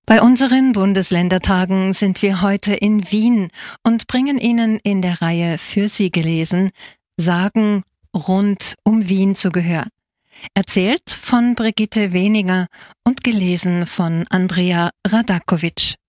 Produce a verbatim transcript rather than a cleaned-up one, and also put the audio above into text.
Bei unseren Bundesländertagen sind wir heute in Wien und bringen Ihnen in der Reihe Für Sie gelesen Sagen rund um Wien zu Gehör. Erzählt von Brigitte Weniger und gelesen von Andrea Radakovic.